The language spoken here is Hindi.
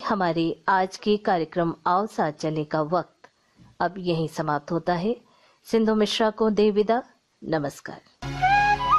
हमारे आज के कार्यक्रम आओ साथ चलने का वक्त अब यहीं समाप्त होता है। सिंधु मिश्रा को दे विदा। नमस्कार।